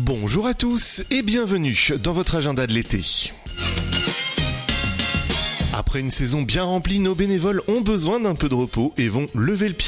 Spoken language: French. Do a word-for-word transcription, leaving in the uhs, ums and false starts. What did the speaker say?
Bonjour à tous et bienvenue dans votre agenda de l'été. Après une saison bien remplie, nos bénévoles ont besoin d'un peu de repos et vont lever le pied